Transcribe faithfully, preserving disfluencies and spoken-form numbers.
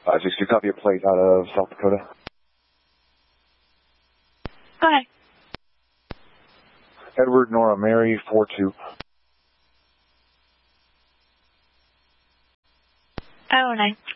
Uh, six two, copy a plate out of South Dakota. Go ahead. Edward Nora Mary, four two. Oh, nine.